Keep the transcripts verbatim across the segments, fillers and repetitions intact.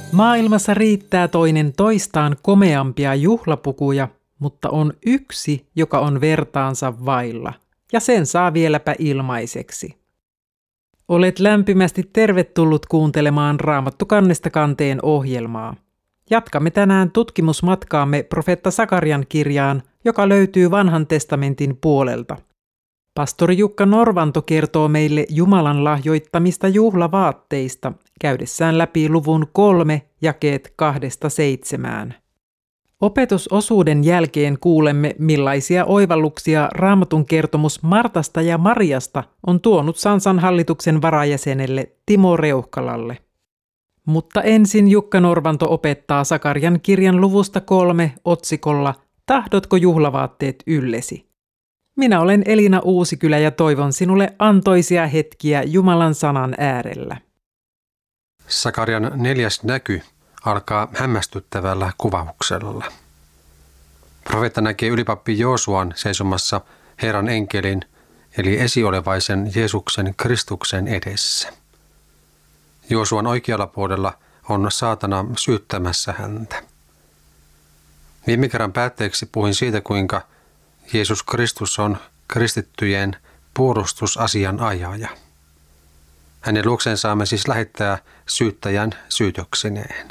Maailmassa riittää toinen toistaan komeampia juhlapukuja, mutta on yksi, joka on vertaansa vailla, ja sen saa vieläpä ilmaiseksi. Olet lämpimästi tervetullut kuuntelemaan Raamattu kannesta kanteen ohjelmaa. Jatkamme tänään tutkimusmatkaamme profeetta Sakarian kirjaan, joka löytyy Vanhan testamentin puolelta. Pastori Jukka Norvanto kertoo meille Jumalan lahjoittamista juhlavaatteista, käydessään läpi luvun kolme jakeet kahdesta seitsemään. Opetusosuuden jälkeen kuulemme, millaisia oivalluksia Raamatun kertomus Martasta ja Mariasta on tuonut Sansan hallituksen varajäsenelle Timo Reuhkalalle. Mutta ensin Jukka Norvanto opettaa Sakarian kirjan luvusta kolme otsikolla Tahdotko juhlavaatteet yllesi? Minä olen Elina Uusikylä ja toivon sinulle antoisia hetkiä Jumalan sanan äärellä. Sakarian neljäs näky alkaa hämmästyttävällä kuvauksella. Profeetta näkee ylipappi Joosuan seisomassa Herran enkelin eli esiolevaisen Jeesuksen Kristuksen edessä. Joosuan oikealla puolella on saatana syyttämässä häntä. Viime kerran päätteeksi puhuin siitä, kuinka Jeesus Kristus on kristittyjen puolustusasian ajaja. Hänen luokseen saamme siis lähettää syyttäjän syytöksineen.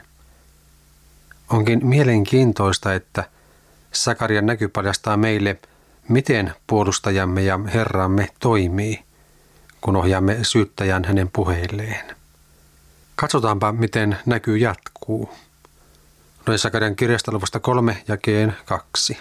Onkin mielenkiintoista, että Sakarian näky paljastaa meille, miten puolustajamme ja Herramme toimii, kun ohjaamme syyttäjän hänen puheilleen. Katsotaanpa, miten näky jatkuu. Luen Sakarian kirjasta luvusta kolme jakeen kaksi.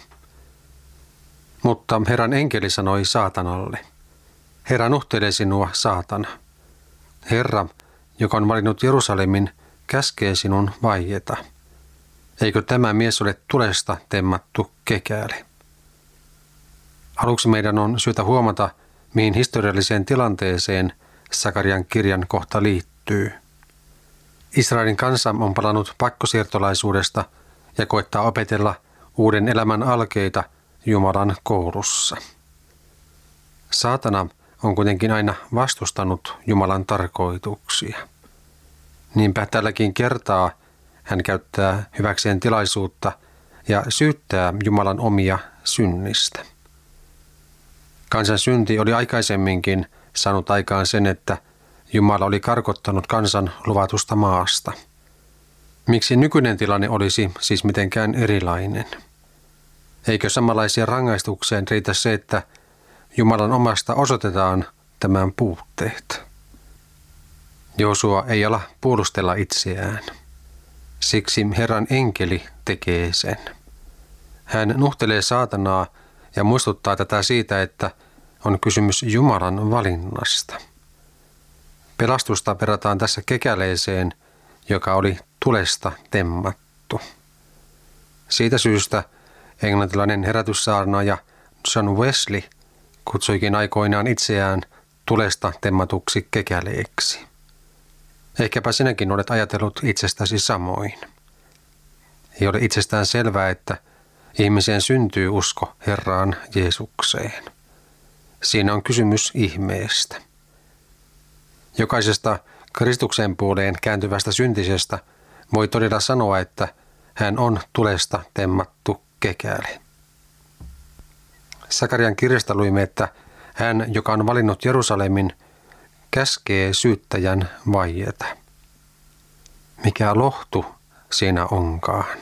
Mutta Herran enkeli sanoi saatanalle, Herra nuhtelee sinua, saatana. Herra, joka on valinnut Jerusalemin, käskee sinun vaieta. Eikö tämä mies ole tulesta temmattu kekääli? Aluksi meidän on syytä huomata, mihin historialliseen tilanteeseen Sakarian kirjan kohta liittyy. Israelin kansa on palannut pakkosiirtolaisuudesta ja koettaa opetella uuden elämän alkeita Jumalan koulussa. Saatana on kuitenkin aina vastustanut Jumalan tarkoituksia. Niinpä tälläkin kertaa hän käyttää hyväkseen tilaisuutta ja syyttää Jumalan omia synnistä. Kansan synti oli aikaisemminkin saanut aikaan sen, että Jumala oli karkottanut kansan luvatusta maasta. Miksi nykyinen tilanne olisi siis mitenkään erilainen? Eikö samanlaisia rangaistukseen riitä se, että Jumalan omasta osoitetaan tämän puutteet? Joosua ei ala puolustella itseään. Siksi Herran enkeli tekee sen. Hän nuhtelee saatanaa ja muistuttaa tätä siitä, että on kysymys Jumalan valinnasta. Pelastusta verrataan tässä kekäleeseen, joka oli tulesta temmattu. Siitä syystä englantilainen herätyssaarnaaja John Wesley kutsuikin aikoinaan itseään tulesta temmatuksi kekäleeksi. Ehkäpä sinäkin olet ajatellut itsestäsi samoin. Ei ole itsestään selvää, että ihmiseen syntyy usko Herraan Jeesukseen. Siinä on kysymys ihmeestä. Jokaisesta Kristuksen puoleen kääntyvästä syntisestä voi todella sanoa, että hän on tulesta temmattu kekääli. Sakarian kirjasta luimme, että hän, joka on valinnut Jerusalemin, käskee syyttäjän vaieta. Mikä lohtu siinä onkaan?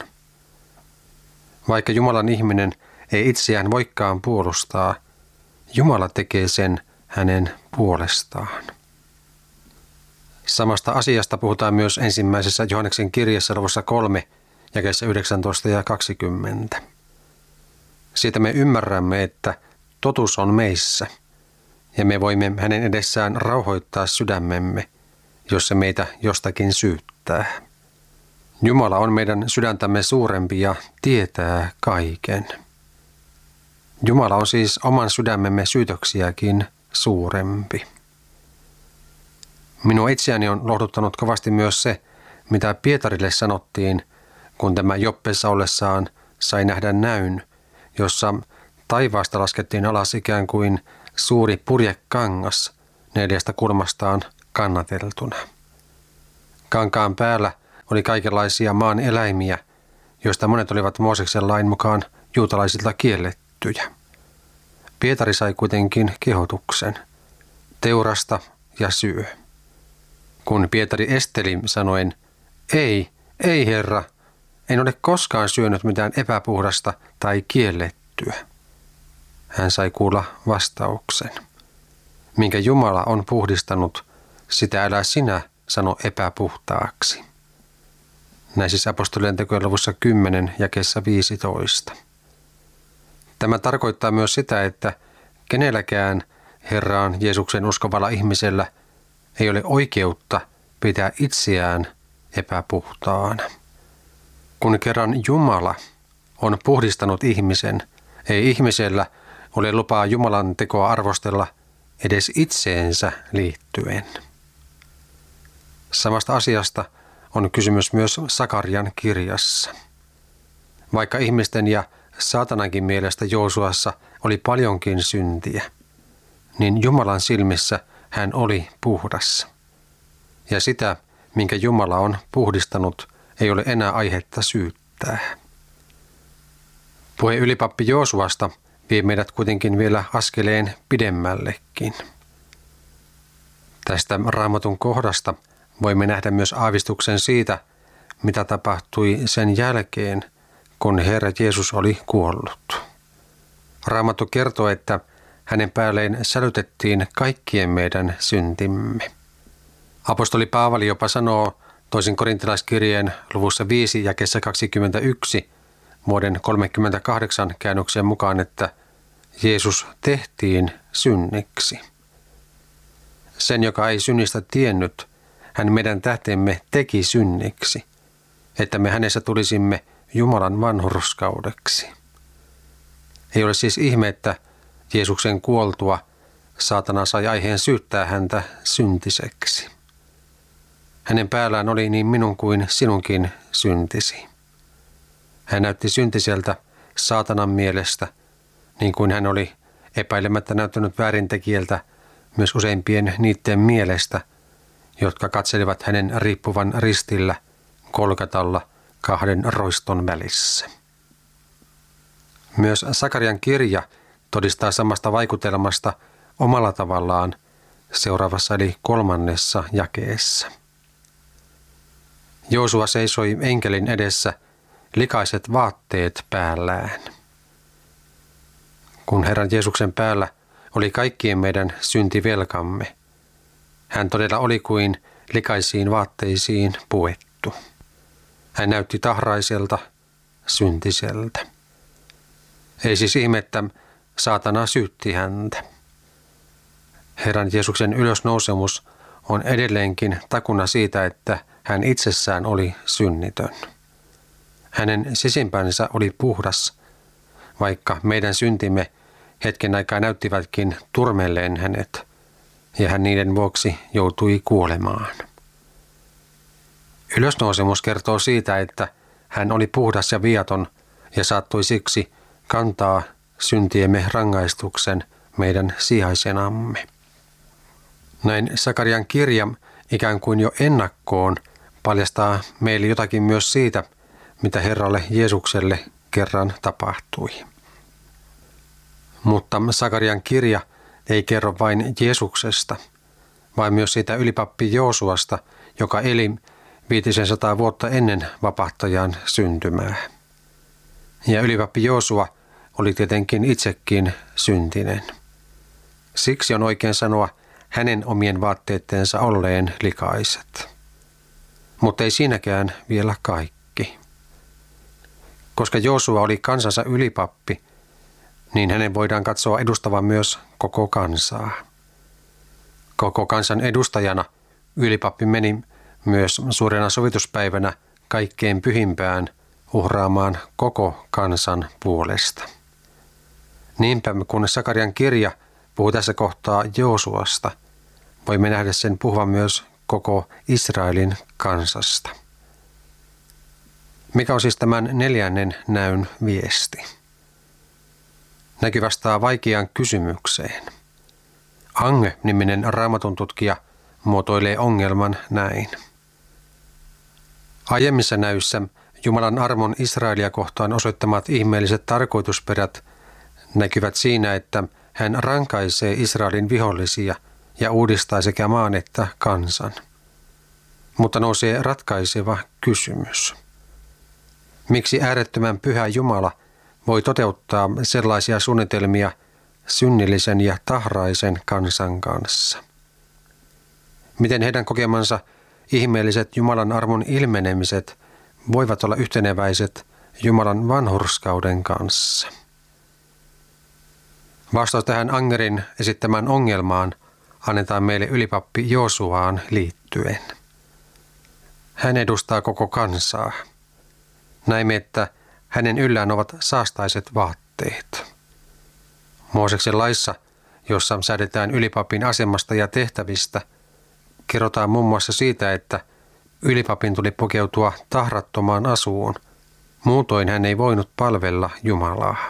Vaikka Jumalan ihminen ei itseään voikaan puolustaa, Jumala tekee sen hänen puolestaan. Samasta asiasta puhutaan myös ensimmäisessä Johanneksen kirjassa luvussa kolme, jakeissa yhdeksäntoista ja kaksikymmentä. Siitä me ymmärrämme, että totuus on meissä, ja me voimme hänen edessään rauhoittaa sydämemme, jos se meitä jostakin syyttää. Jumala on meidän sydäntämme suurempi ja tietää kaiken. Jumala on siis oman sydämemme syytöksiäkin suurempi. Minua itseäni on lohduttanut kovasti myös se, mitä Pietarille sanottiin, kun tämä Joppessa ollessaan sai nähdä näyn, jossa taivaasta laskettiin alas ikään kuin suuri purjekangas neljästä kulmastaan kannateltuna. Kankaan päällä oli kaikenlaisia maan eläimiä, joista monet olivat Mooseksen lain mukaan juutalaisilta kiellettyjä. Pietari sai kuitenkin kehotuksen: teurasta ja syö. Kun Pietari esteli sanoen: ei, ei herra, en ole koskaan syönyt mitään epäpuhdasta tai kiellettyä, hän sai kuulla vastauksen: minkä Jumala on puhdistanut, sitä älä sinä sano epäpuhtaaksi. Näin siis apostolien tekojen luvussa kymmenen jakeessa viisitoista. Tämä tarkoittaa myös sitä, että kenelläkään Herraan Jeesuksen uskovalla ihmisellä ei ole oikeutta pitää itseään epäpuhtaana. Kun kerran Jumala on puhdistanut ihmisen, ei ihmisellä ole lupaa Jumalan tekoa arvostella edes itseensä liittyen. Samasta asiasta on kysymys myös Sakarian kirjassa. Vaikka ihmisten ja saatanankin mielestä Joosuassa oli paljonkin syntiä, niin Jumalan silmissä hän oli puhdas. Ja sitä, minkä Jumala on puhdistanut, ei ole enää aihetta syyttää. Puhe ylipappi Joosuasta vie meidät kuitenkin vielä askeleen pidemmällekin. Tästä Raamatun kohdasta voimme nähdä myös aavistuksen siitä, mitä tapahtui sen jälkeen, kun Herra Jeesus oli kuollut. Raamattu kertoo, että hänen päälleen sälytettiin kaikkien meidän syntimme. Apostoli Paavali jopa sanoo toisen korintalaiskirjeen luvussa viisi jakeessa kaksikymmentäyksi vuoden kolmekymmentäkahdeksan käännöksen mukaan, että Jeesus tehtiin synniksi. Sen, joka ei synnistä tiennyt, hän meidän tähtemme teki synniksi, että me hänessä tulisimme Jumalan vanhurskaudeksi. Ei ole siis ihme, että Jeesuksen kuoltua saatana sai aiheen syyttää häntä syntiseksi. Hänen päällään oli niin minun kuin sinunkin syntisi. Hän näytti syntiseltä saatanan mielestä, niin kuin hän oli epäilemättä näyttänyt väärintekijältä myös useimpien niiden mielestä, jotka katselivat hänen riippuvan ristillä Golgatalla kahden roiston välissä. Myös Sakarian kirja todistaa samasta vaikutelmasta omalla tavallaan seuraavassa eli kolmannessa jakeessa. Joosua seisoi enkelin edessä likaiset vaatteet päällään. Kun Herran Jeesuksen päällä oli kaikkien meidän syntivelkamme, hän todella oli kuin likaisiin vaatteisiin puettu. Hän näytti tahraiselta, syntiseltä. Ei siis ihme, että saatana syytti häntä. Herran Jeesuksen ylösnousemus on edelleenkin takuna siitä, että hän itsessään oli synnitön. Hänen sisimpänsä oli puhdas, vaikka meidän syntimme hetken aikaa näyttivätkin turmelleen hänet, ja hän niiden vuoksi joutui kuolemaan. Ylösnousemus kertoo siitä, että hän oli puhdas ja viaton ja saattoi siksi kantaa syntiemme rangaistuksen meidän sijaisenamme. Näin Sakarian kirja ikään kuin jo ennakkoon paljastaa meille jotakin myös siitä, mitä Herralle Jeesukselle kerran tapahtui. Mutta Sakarian kirja ei kerro vain Jeesuksesta, vaan myös siitä ylipappi Joosuasta, joka eli viitisensataa vuotta ennen vapahtajan syntymää. Ja ylipappi Joosua oli tietenkin itsekin syntinen. Siksi on oikein sanoa hänen omien vaatteittensa olleen likaiset. Mutta ei siinäkään vielä kaikki. Koska Joosua oli kansansa ylipappi, niin hänen voidaan katsoa edustavan myös koko kansaa. Koko kansan edustajana ylipappi meni myös suurena sovituspäivänä kaikkein pyhimpään uhraamaan koko kansan puolesta. Niinpä kun Sakarian kirja puhuu tässä kohtaa Joosuasta, voimme nähdä sen puhuvan myös koko Israelin kansasta. Mikä on siis tämän neljännen näyn viesti? Näky vastaa vaikeaan kysymykseen. Ange-niminen raamatun tutkija muotoilee ongelman näin. Aiemmissa näyssä Jumalan armon Israelia kohtaan osoittamat ihmeelliset tarkoitusperät näkyvät siinä, että hän rankaisee Israelin vihollisia ja uudistaa sekä maan että kansan. Mutta nousee ratkaiseva kysymys. Miksi äärettömän pyhä Jumala voi toteuttaa sellaisia suunnitelmia synnillisen ja tahraisen kansan kanssa? Miten heidän kokemansa ihmeelliset Jumalan armon ilmenemiset voivat olla yhteneväiset Jumalan vanhurskauden kanssa? Vastaus tähän Angerin esittämään ongelmaan annetaan meille ylipappi Joosuaan liittyen. Hän edustaa koko kansaa. Näimme, että hänen yllään ovat saastaiset vaatteet. Mooseksen laissa, jossa säädetään ylipapin asemasta ja tehtävistä, kerrotaan muun muassa siitä, että ylipapin tuli pukeutua tahrattomaan asuun. Muutoin hän ei voinut palvella Jumalaa.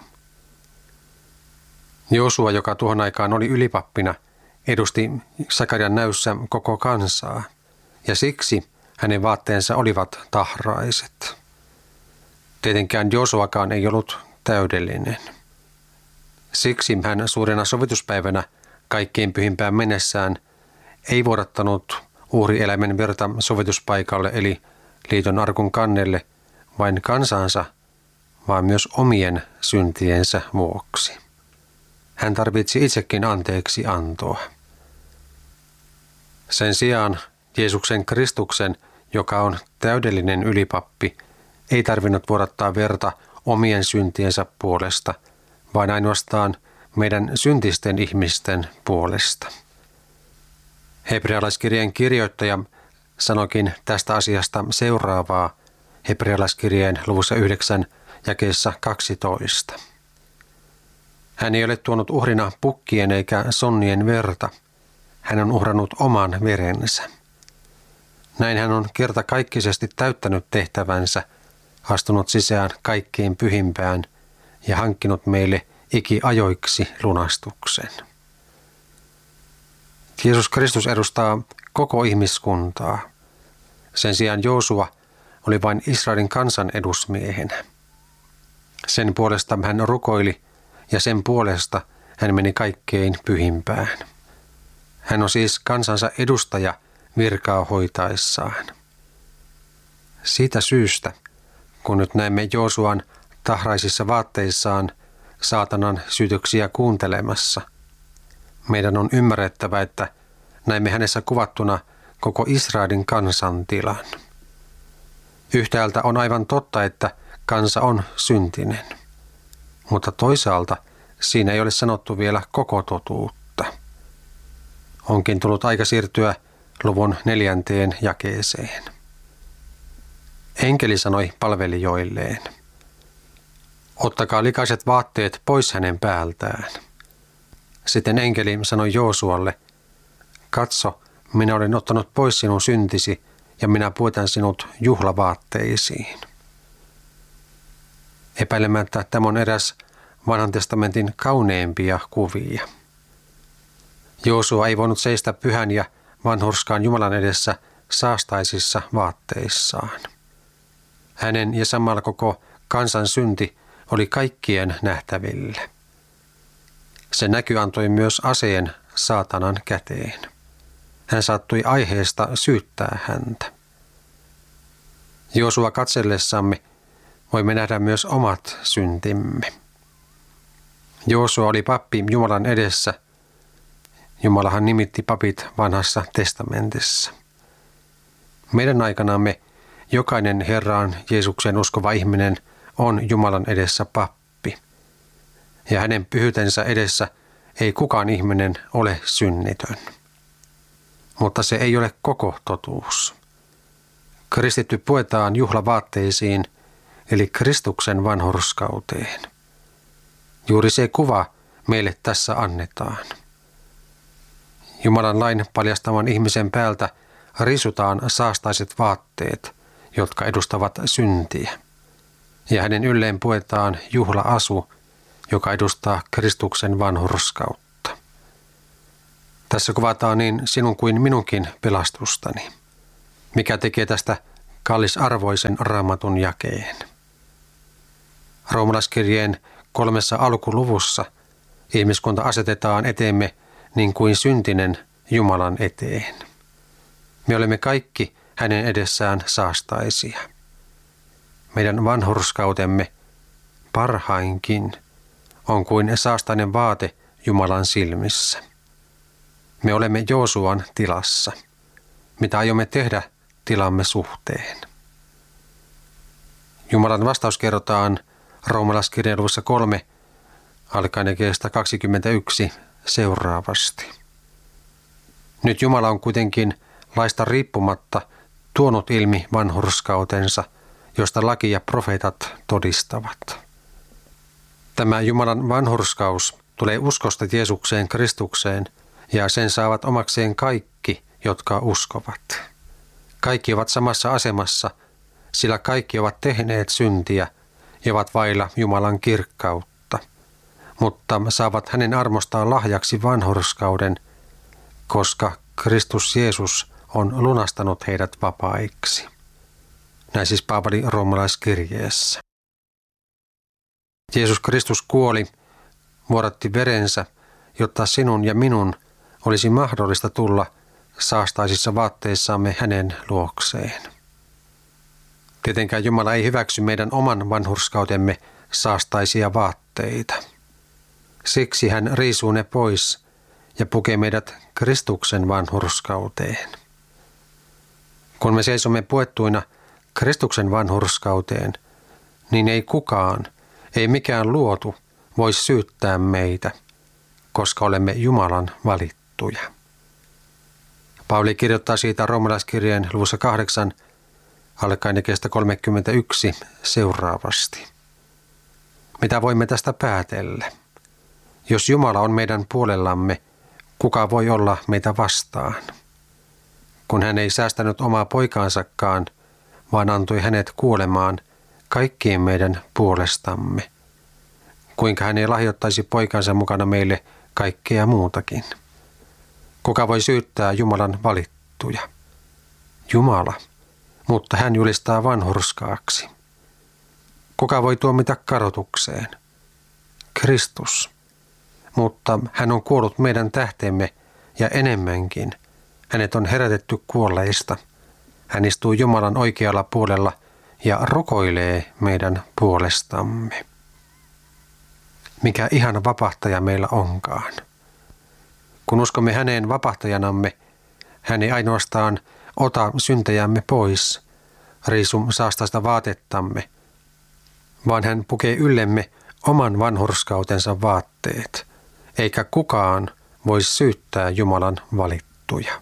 Joosua, joka tuohon aikaan oli ylipappina, edusti Sakarian näyssä koko kansaa, ja siksi hänen vaatteensa olivat tahraiset. Tietenkään Joosuakaan ei ollut täydellinen. Siksi hän suurena sovituspäivänä kaikkein pyhimpään mennessään ei vuodattanut uhrieläimen verta sovituspaikalle eli liiton arkun kannelle vain kansansa, vaan myös omien syntiensä vuoksi. Hän tarvitsi itsekin anteeksi antoa. Sen sijaan Jeesuksen Kristuksen, joka on täydellinen ylipappi, ei tarvinnut vuodattaa verta omien syntiensä puolesta, vaan ainoastaan meidän syntisten ihmisten puolesta. Hebrealaiskirjeen kirjoittaja sanoikin tästä asiasta seuraavaa Hebrealaiskirjeen luvussa yhdeksän jakeessa kaksitoista. Hän ei ole tuonut uhrina pukkien eikä sonnien verta. Hän on uhrannut oman verensä. Näin hän on kertakaikkisesti täyttänyt tehtävänsä, astunut sisään kaikkein pyhimpään ja hankkinut meille ikiajoiksi lunastuksen. Jeesus Kristus edustaa koko ihmiskuntaa. Sen sijaan Joosua oli vain Israelin kansan edusmiehenä. Sen puolesta hän rukoili ja sen puolesta hän meni kaikkein pyhimpään. Hän on siis kansansa edustaja virkaa hoitaessaan. Siitä syystä, kun nyt näemme Joosuan tahraisissa vaatteissaan saatanan syytöksiä kuuntelemassa, meidän on ymmärrettävä, että näemme hänessä kuvattuna koko Israelin kansan tilan. Yhtäältä on aivan totta, että kansa on syntinen, mutta toisaalta siinä ei ole sanottu vielä koko totuutta. Onkin tullut aika siirtyä luvun neljänteen jakeeseen. Enkeli sanoi palvelijoilleen: ottakaa likaiset vaatteet pois hänen päältään. Sitten enkeli sanoi Joosualle: katso, minä olen ottanut pois sinun syntisi ja minä puetan sinut juhlavaatteisiin. Epäilemättä tämä on eräs vanhan testamentin kauneimpia kuvia. Joosua ei voinut seistä pyhän ja vanhurskaan Jumalan edessä saastaisissa vaatteissaan. Hänen ja samalla koko kansan synti oli kaikkien nähtävillä. Se näky antoi myös aseen saatanan käteen. Hän saattoi aiheesta syyttää häntä. Joosua katsellessamme voimme nähdä myös omat syntimme. Joosua oli pappi Jumalan edessä. Jumalahan nimitti papit vanhassa testamentissa. Meidän aikanamme jokainen Herraan Jeesukseen uskova ihminen on Jumalan edessä pappi. Ja hänen pyhyytensä edessä ei kukaan ihminen ole synnitön. Mutta se ei ole koko totuus. Kristitty puetaan juhlavaatteisiin, eli Kristuksen vanhurskauteen. Juuri se kuva meille tässä annetaan. Jumalan lain paljastavan ihmisen päältä risutaan saastaiset vaatteet, jotka edustavat syntiä. Ja hänen ylleen puetaan juhla-asu, joka edustaa Kristuksen vanhurskautta. Tässä kuvataan niin sinun kuin minunkin pelastustani. Mikä tekee tästä kallisarvoisen Raamatun jakeen. Roomalaiskirjeen kolmessa alkuluvussa ihmiskunta asetetaan eteemme niin kuin syntinen Jumalan eteen. Me olemme kaikki hänen edessään saastaisia. Meidän vanhurskautemme parhainkin on kuin saastainen vaate Jumalan silmissä. Me olemme Joosuan tilassa. Mitä aiomme tehdä tilamme suhteen? Jumalan vastaus kerrotaan Roomalaiskirjeen luvussa kolme alkaen jakeesta kaksikymmentäyksi seuraavasti. Nyt Jumala on kuitenkin laista riippumatta tuonut ilmi vanhurskautensa, josta laki ja profeetat todistavat. Tämä Jumalan vanhurskaus tulee uskosta Jeesukseen Kristukseen, ja sen saavat omakseen kaikki, jotka uskovat. Kaikki ovat samassa asemassa, sillä kaikki ovat tehneet syntiä ja ovat vailla Jumalan kirkkautta, mutta saavat hänen armostaan lahjaksi vanhurskauden, koska Kristus Jeesus on lunastanut heidät vapaiksi. Näin siis Paavali roomalaiskirjeessä. Jeesus Kristus kuoli, vuodatti verensä, jotta sinun ja minun olisi mahdollista tulla saastaisissa vaatteissamme hänen luokseen. Tietenkään Jumala ei hyväksy meidän oman vanhurskautemme saastaisia vaatteita. Siksi hän riisuu ne pois ja pukee meidät Kristuksen vanhurskauteen. Kun me seisomme puettuina Kristuksen vanhurskauteen, niin ei kukaan, ei mikään luotu voi syyttää meitä, koska olemme Jumalan valittuja. Paavali kirjoittaa siitä roomalaiskirjeen luvussa kahdeksan alkaen jakeesta kolmekymmentäyksi seuraavasti. Mitä voimme tästä päätellä? Jos Jumala on meidän puolellamme, kuka voi olla meitä vastaan? Kun hän ei säästänyt omaa poikaansakaan, vaan antoi hänet kuolemaan kaikkien meidän puolestamme. Kuinka hän ei lahjoittaisi poikansa mukana meille kaikkea muutakin? Kuka voi syyttää Jumalan valittuja? Jumala, mutta hän julistaa vanhurskaaksi. Kuka voi tuomita kadotukseen? Kristus, mutta hän on kuollut meidän tähtemme ja enemmänkin. Hänet on herätetty kuolleista. Hän istuu Jumalan oikealla puolella ja rukoilee meidän puolestamme. Mikä ihana vapahtaja meillä onkaan. Kun uskomme häneen vapahtajanamme, hän ei ainoastaan ota syntejämme pois, riisu saastaista vaatettamme, vaan hän pukee yllemme oman vanhurskautensa vaatteet, eikä kukaan voi syyttää Jumalan valittuja.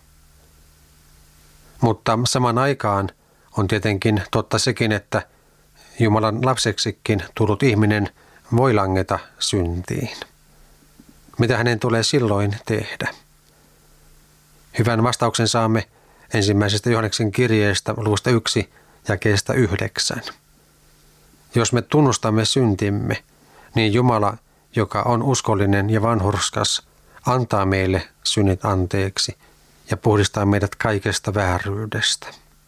Mutta saman aikaan on tietenkin totta sekin, että Jumalan lapseksikin tullut ihminen voi langeta syntiin. Mitä hänen tulee silloin tehdä? Hyvän vastauksen saamme ensimmäisestä Johanneksen kirjeestä luvusta yksi jakeesta yhdeksän. Jos me tunnustamme syntimme, niin Jumala, joka on uskollinen ja vanhurskas, antaa meille synnit anteeksi ja puhdistaa meidät kaikesta vääryydestä.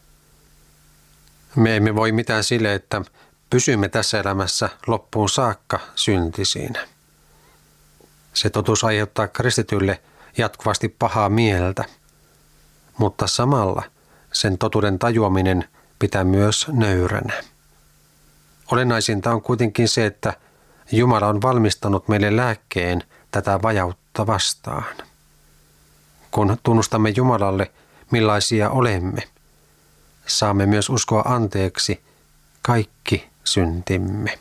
Me emme voi mitään sille, että pysymme tässä elämässä loppuun saakka syntisiinä. Se totuus aiheuttaa kristitylle jatkuvasti pahaa mieltä, mutta samalla sen totuuden tajuaminen pitää myös nöyränä. Olennaisinta on kuitenkin se, että Jumala on valmistanut meille lääkkeen tätä vajautta vastaan. Kun tunnustamme Jumalalle, millaisia olemme, saamme myös uskoa anteeksi kaikki syntimme.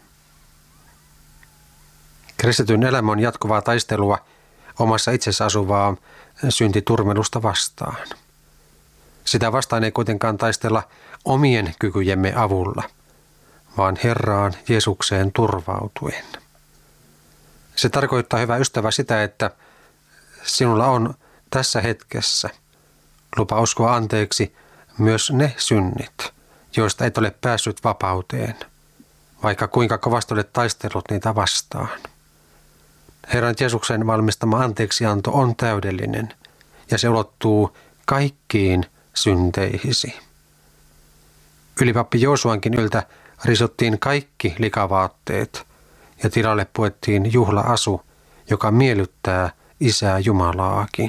Kristityn elämä on jatkuvaa taistelua omassa itsessä asuvaa syntiturmelusta vastaan. Sitä vastaan ei kuitenkaan taistella omien kykyjemme avulla, vaan Herraan Jeesukseen turvautuen. Se tarkoittaa, hyvä ystävä, sitä, että sinulla on tässä hetkessä lupa uskoa anteeksi myös ne synnit, joista et ole päässyt vapauteen, vaikka kuinka kovasti olet taistellut niitä vastaan. Herran Jeesuksen valmistama anteeksianto on täydellinen ja se ulottuu kaikkiin synteihisi. Ylipappi Joosuankin yltä risottiin kaikki likavaatteet ja tilalle puettiin juhla-asu, joka miellyttää Isää Jumalaakin.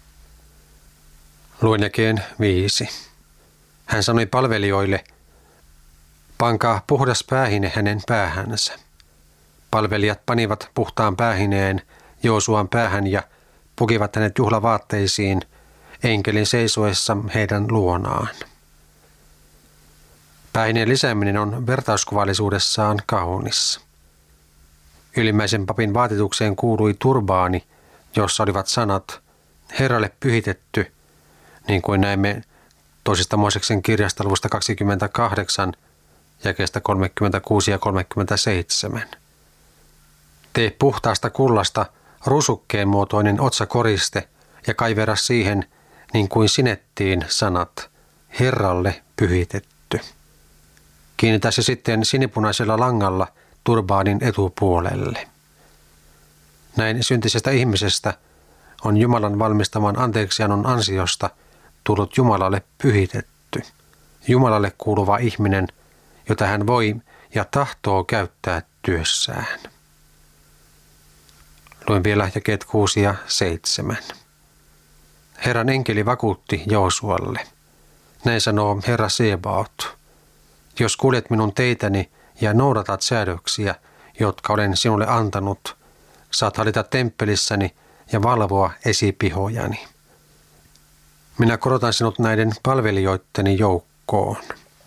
Luen jakeen viisi. Hän sanoi palvelijoille, pankaa puhdas päähine hänen päähänsä. Palvelijat panivat puhtaan päähineen Joosuan päähän ja pukivat hänet juhlavaatteisiin enkelin seisoessa heidän luonaan. Päähineen lisääminen on vertauskuvallisuudessaan kaunis. Ylimmäisen papin vaatetukseen kuului turbaani, jossa olivat sanat Herralle pyhitetty, niin kuin näemme toisesta Mooseksen kirjasta luvusta kaksikymmentäkahdeksan, jakeesta kolmekymmentäkuusi ja kolmekymmentäseitsemän. Tee puhtaasta kullasta rusukkeen muotoinen otsakoriste ja kaivera siihen, niin kuin sinettiin sanat Herralle pyhitetty. Kiinnitä se sitten sinipunaisella langalla turbaanin etupuolelle. Näin syntisestä ihmisestä on Jumalan valmistaman anteeksiannon ansiosta tullut Jumalalle pyhitetty, Jumalalle kuuluva ihminen, jota hän voi ja tahtoo käyttää työssään. Luen vielä jakeet kuusi ja seitsemän. Herran enkeli vakuutti Joosualle. Näin sanoo Herra Sebaot. Jos kuljet minun teitäni ja noudatat säädöksiä, jotka olen sinulle antanut, saat hallita temppelissäni ja valvoa esipihojani. Minä korotan sinut näiden palvelijoitteni joukkoon.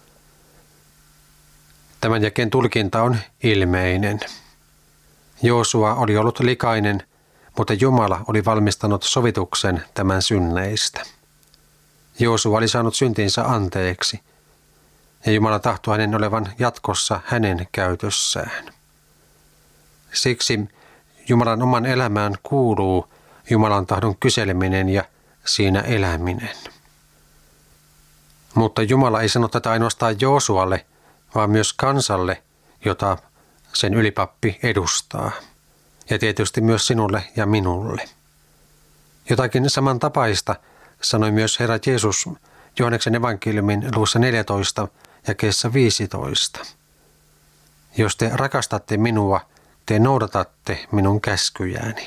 Tämän jakeen tulkinta on ilmeinen. Joosua oli ollut likainen, mutta Jumala oli valmistanut sovituksen tämän synneistä. Joosua oli saanut syntinsä anteeksi, ja Jumala tahtoi hänen olevan jatkossa hänen käytössään. Siksi Jumalan oman elämään kuuluu Jumalan tahdon kyseleminen ja siinä eläminen. Mutta Jumala ei sano tätä ainoastaan Joosualle, vaan myös kansalle, jota sen ylipappi edustaa. Ja tietysti myös sinulle ja minulle. Jotakin samantapaista sanoi myös Herra Jeesus Johanneksen evankeliumin luvussa neljätoista jakeessa viisitoista. Jos te rakastatte minua, te noudatatte minun käskyjääni.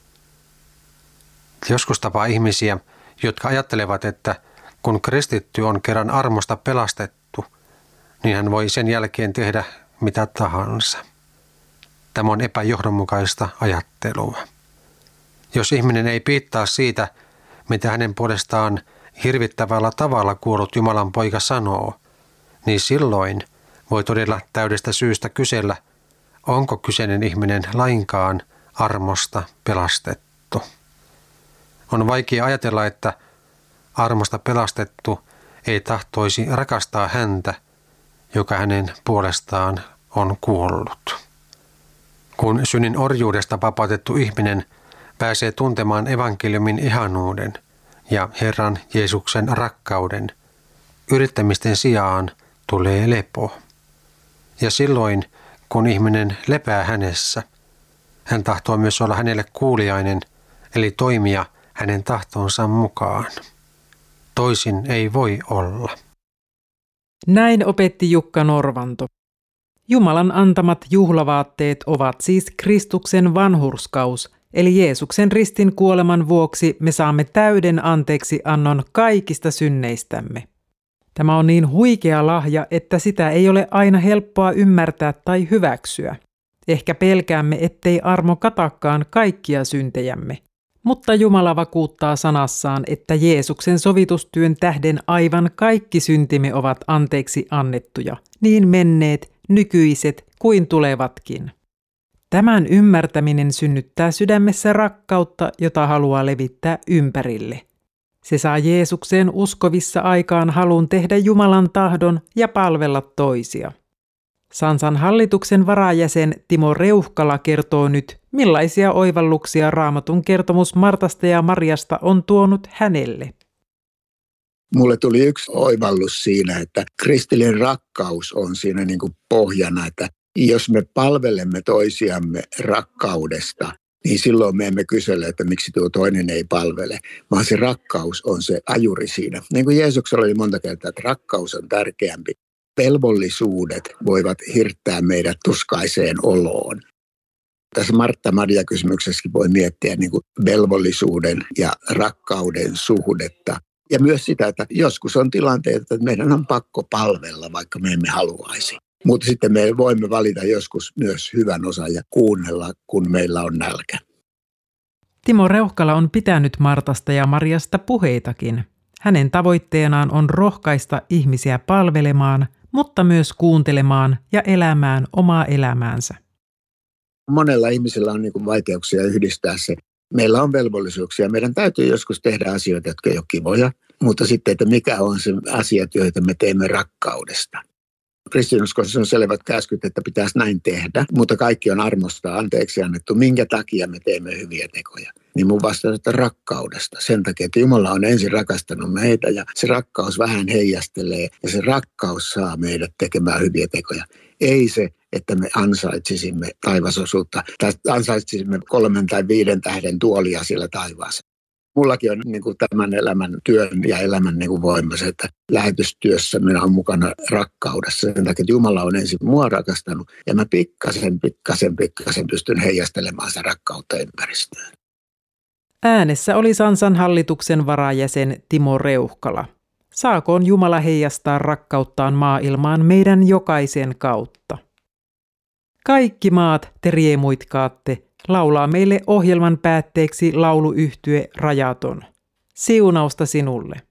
Joskus tapaa ihmisiä, jotka ajattelevat, että kun kristitty on kerran armosta pelastettu, niin hän voi sen jälkeen tehdä mitä tahansa. Tämä on epäjohdonmukaista ajattelua. Jos ihminen ei piittaa siitä, mitä hänen puolestaan hirvittävällä tavalla kuollut Jumalan poika sanoo, niin silloin voi todella täydestä syystä kysellä, onko kyseinen ihminen lainkaan armosta pelastettu. On vaikea ajatella, että armosta pelastettu ei tahtoisi rakastaa häntä, joka hänen puolestaan on kuollut. Kun synnin orjuudesta vapautettu ihminen pääsee tuntemaan evankeliumin ihanuuden ja Herran Jeesuksen rakkauden, yrittämisten sijaan tulee lepo. Ja silloin, kun ihminen lepää hänessä, hän tahtoo myös olla hänelle kuuliainen, eli toimia hänen tahtonsa mukaan. Toisin ei voi olla. Näin opetti Jukka Norvanto. Jumalan antamat juhlavaatteet ovat siis Kristuksen vanhurskaus, eli Jeesuksen ristin kuoleman vuoksi me saamme täyden anteeksi annon kaikista synneistämme. Tämä on niin huikea lahja, että sitä ei ole aina helppoa ymmärtää tai hyväksyä. Ehkä pelkäämme, ettei armo katakaan kaikkia syntejämme. Mutta Jumala vakuuttaa sanassaan, että Jeesuksen sovitustyön tähden aivan kaikki syntimme ovat anteeksi annettuja, niin menneet, nykyiset kuin tulevatkin. Tämän ymmärtäminen synnyttää sydämessä rakkautta, jota haluaa levittää ympärille. Se saa Jeesukseen uskovissa aikaan halun tehdä Jumalan tahdon ja palvella toisia. Sansan hallituksen varajäsen Timo Reuhkala kertoo nyt, millaisia oivalluksia Raamatun kertomus Martasta ja Mariasta on tuonut hänelle. Mulle tuli yksi oivallus siinä, että kristillinen rakkaus on siinä niin kuin pohjana, että jos me palvelemme toisiamme rakkaudesta, niin silloin me emme kysele, että miksi tuo toinen ei palvele, vaan se rakkaus on se ajuri siinä. Niin kuin Jeesuksella oli monta kertaa, että rakkaus on tärkeämpi velvollisuudet voivat hirttää meidät tuskaiseen oloon. Tässä Martta-Maria-kysymyksessäkin voi miettiä niin kuin velvollisuuden ja rakkauden suhdetta. Ja myös sitä, että joskus on tilanteita, että meidän on pakko palvella, vaikka me emme haluaisi. Mutta sitten me voimme valita joskus myös hyvän osan ja kuunnella, kun meillä on nälkä. Timo Reuhkala on pitänyt Martasta ja Mariasta puheitakin. Hänen tavoitteenaan on rohkaista ihmisiä palvelemaan, mutta myös kuuntelemaan ja elämään omaa elämäänsä. Monella ihmisellä on niin kuin vaikeuksia yhdistää se. Meillä on velvollisuuksia. Meidän täytyy joskus tehdä asioita, jotka ei ole kivoja, mutta sitten, että mikä on se asiat, joita me teemme rakkaudesta. Kristinuskossa on selvät käskyt, että pitäisi näin tehdä, mutta kaikki on armosta anteeksi annettu. Minkä takia me teemme hyviä tekoja? Niin mun vastaus, että rakkaudesta. Sen takia, että Jumala on ensin rakastanut meitä ja se rakkaus vähän heijastelee ja se rakkaus saa meidät tekemään hyviä tekoja. Ei se, että me ansaitsisimme taivasosuutta tai ansaitsisimme kolmen tai viiden tähden tuolia siellä taivaassa. Mullakin on niin kuin tämän elämän työn ja elämän niin kuin voima se, että lähetystyössä minä olen mukana rakkaudessa. Sen takia, että Jumala on ensin mua rakastanut ja mä pikkasen, pikkasen, pikkasen pystyn heijastelemaan sitä rakkautta ympäristöön. Äänessä oli Sansan hallituksen varajäsen Timo Reuhkala. Saakoon Jumala heijastaa rakkauttaan maailmaan meidän jokaisen kautta. Kaikki maat te riemuitkaatte, laulaa meille ohjelman päätteeksi lauluyhtye Rajaton. Siunausta sinulle.